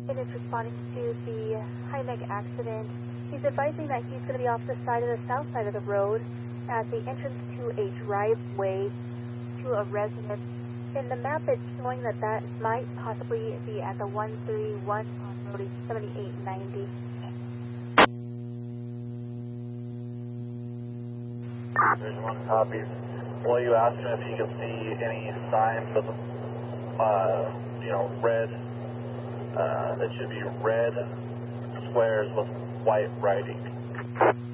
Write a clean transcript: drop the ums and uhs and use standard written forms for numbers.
and is responding to the high neck accident. He's advising that he's going to be off the side of the south side of the road at the entrance to a driveway to a residence. In the map, it's showing that that might possibly be at the 131 on Road 7890. There's one copy. Well, you asked him if he could see any signs of, red. It should be red squares with white writing.